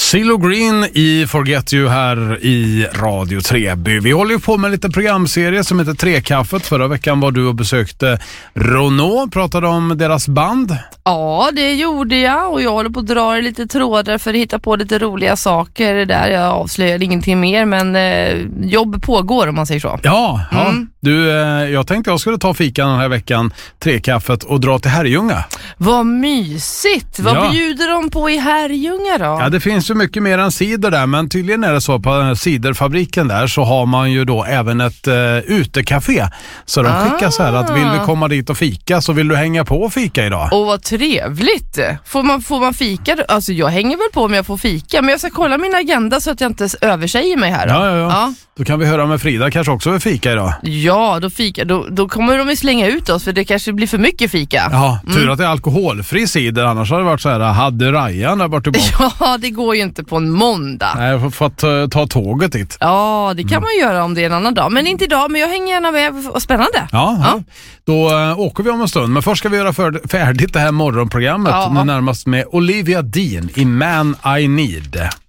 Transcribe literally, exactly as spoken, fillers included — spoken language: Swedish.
CeeLo Green i Forget You här i Radio Treby. Vi håller ju på med en liten programserie som heter Trekaffet. Förra veckan var du och besökte Renault, pratade om deras band. Ja, det gjorde jag och jag håller på att dra lite trådar för att hitta på lite roliga saker där. Jag avslöjade ingenting mer, men eh, jobb pågår om man säger så. Ja, ja. Mm. Du, eh, jag tänkte jag skulle ta fikan den här veckan, Trekaffet, och dra till Herrljunga. Vad mysigt! Vad Ja. bjuder de på i Herrljunga då? Ja, det finns ju mycket mer än cider där, men tydligen är det så på ciderfabriken där så har man ju då även ett uh, utekafé. Så de Ah. skickar så här att vill vi komma dit och fika så vill du hänga på och fika idag. Åh, vad trevligt! Får man, får man fika? Alltså jag hänger väl på om jag får fika, men jag ska kolla min agenda så att jag inte översäger mig här då. Ja, ja, ja. Ja. Då kan vi höra med Frida kanske också vill fika idag. Ja, då, fika, då, då kommer de ju slänga ut oss för det kanske blir för mycket fika. Ja, tur att det är alkoholfri cider, annars hade det varit så här, hade Rajan där bort tillbaka. Ja, det går ju inte på en måndag. Nej, jag får fått ta, ta tåget dit. Ja, det kan man göra om det är en annan dag. Men inte idag, men jag hänger gärna med. Vad spännande. Ja, Ja. då äh, åker vi om en stund. Men först ska vi göra för, färdigt det här morgonprogrammet. Ja. Nu närmast med Olivia Dean i Man I Need.